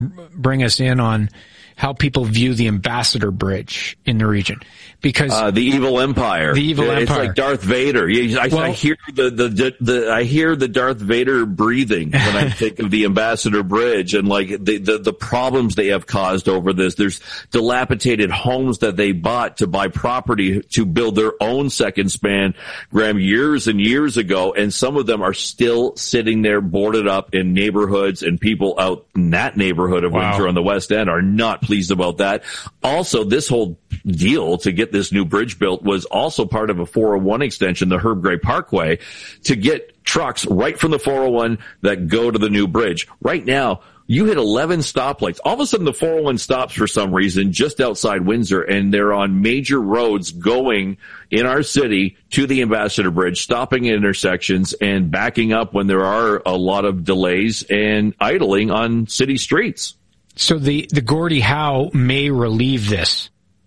bring us in on how people view the Ambassador Bridge in the region, because the evil empire. The evil empire. It's like Darth Vader. I hear I hear the Darth Vader breathing when I think of the Ambassador Bridge and like the problems they have caused over this. There's dilapidated homes that they bought to buy property to build their own second span, Graham, years and years ago, and some of them are still sitting there boarded up in neighborhoods, and people out in that neighborhood of Windsor on the West End are not pleased about that. Also, this whole deal to get this new bridge built was also part of a 401 extension, the Herb Gray Parkway, to get trucks right from the 401 that go to the new bridge. Right now, you hit 11 stoplights. All of a sudden, the 401 stops for some reason just outside Windsor, and they're on major roads going in our city to the Ambassador Bridge, stopping at intersections and backing up when there are a lot of delays and idling on city streets. So the Gordie Howe may relieve this.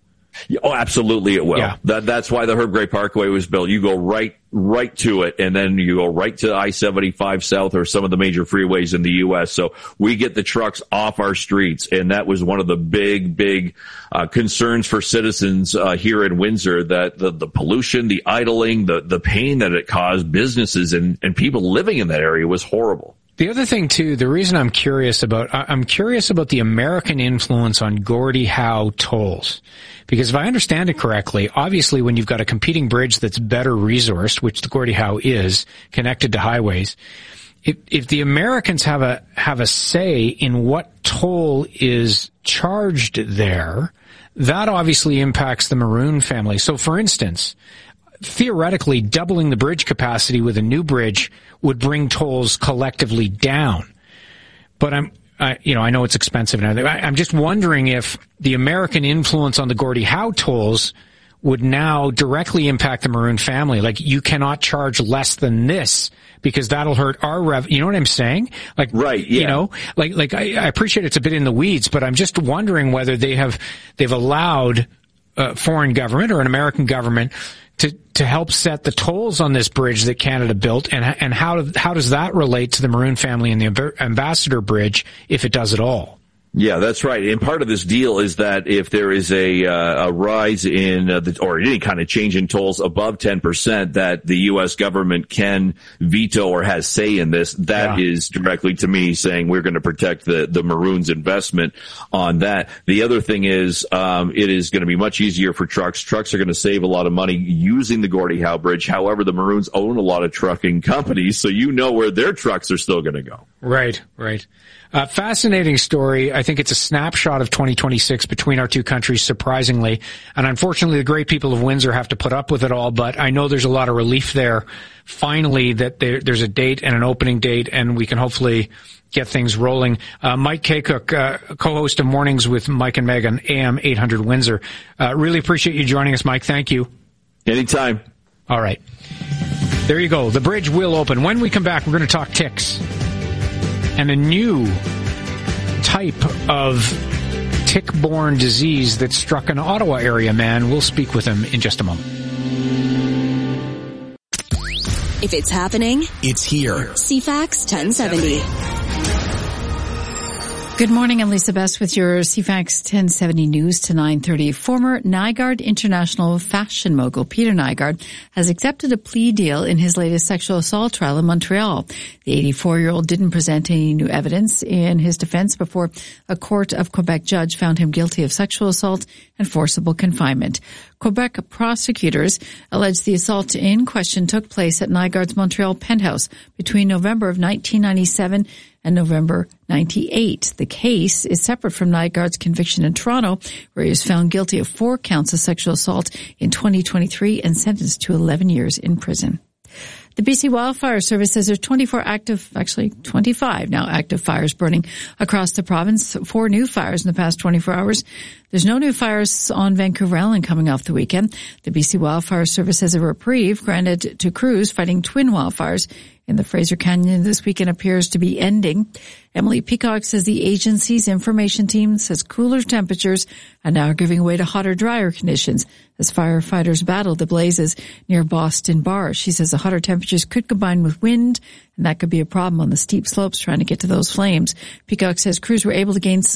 Oh, absolutely it will. Yeah. That's why the Herb Gray Parkway was built. You go right to it, and then you go right to I-75 South or some of the major freeways in the U.S. So we get the trucks off our streets, and that was one of the big concerns for citizens here in Windsor, that the pollution, the idling, the pain that it caused businesses and people living in that area was horrible. The other thing, too, the reason I'm curious about the American influence on Gordie Howe tolls. Because if I understand it correctly, obviously when you've got a competing bridge that's better resourced, which the Gordie Howe is, connected to highways, if the Americans have a say in what toll is charged there, that obviously impacts the Maroon family. So, for instance, theoretically, doubling the bridge capacity with a new bridge would bring tolls collectively down. But I know it's expensive and everything. I'm just wondering if the American influence on the Gordie Howe tolls would now directly impact the Maroon family. Like, you cannot charge less than this because that'll hurt our revenue. You know what I'm saying? Like, right, yeah. You know, like I appreciate it's a bit in the weeds, but I'm just wondering whether they've allowed a foreign government or an American government to help set the tolls on this bridge that Canada built, and how does that relate to the Maroon family and the Ambassador Bridge, if it does at all? Yeah, that's right. And part of this deal is that if there is a rise in or any kind of change in tolls above 10%, that the U.S. government can veto or has say in this. That is directly to me saying we're going to protect the Maroons' investment on that. The other thing is, it is going to be much easier for trucks. Trucks are going to save a lot of money using the Gordie Howe Bridge. However, the Maroons own a lot of trucking companies, so you know where their trucks are still going to go. Right. Fascinating story. I think it's a snapshot of 2026 between our two countries, surprisingly. And unfortunately, the great people of Windsor have to put up with it all, but I know there's a lot of relief there, finally, that there's a date and an opening date, and we can hopefully get things rolling. Mike Kaycook, co-host of Mornings with Mike and Meg on AM 800 Windsor. Really appreciate you joining us, Mike. Thank you. Anytime. All right. There you go. The bridge will open. When we come back, we're going to talk ticks and a new type of tick-borne disease that struck an Ottawa area man. We'll speak with him in just a moment. If it's happening, it's here. CFAX 1070. Good morning, I'm Lisa Best with your CFAX 1070 news to 9:30. Former Nygaard International fashion mogul Peter Nygaard has accepted a plea deal in his latest sexual assault trial in Montreal. The 84-year-old didn't present any new evidence in his defense before a court of Quebec judge found him guilty of sexual assault and forcible confinement. Quebec prosecutors allege the assault in question took place at Nygaard's Montreal penthouse between November of 1997 and November 98. The case is separate from Nygaard's conviction in Toronto, where he was found guilty of 4 counts of sexual assault in 2023 and sentenced to 11 years in prison. The BC Wildfire Service says there's 25 now active fires burning across the province. 4 new fires in the past 24 hours. There's no new fires on Vancouver Island coming off the weekend. The BC Wildfire Service has a reprieve granted to crews fighting twin wildfires in the Fraser Canyon this weekend appears to be ending. Emily Peacock says the agency's information team says cooler temperatures are now giving way to hotter, drier conditions as firefighters battle the blazes near Boston Bar. She says the hotter temperatures could combine with wind, and that could be a problem on the steep slopes trying to get to those flames. Peacock says crews were able to gain